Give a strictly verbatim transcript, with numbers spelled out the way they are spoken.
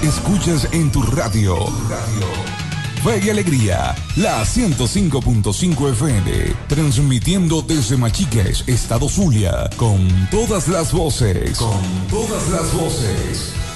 escuchas en tu radio. radio. Fe y Alegría, la ciento cinco punto cinco F M, transmitiendo desde Machiques, Estado Zulia, con todas las voces, con todas las voces.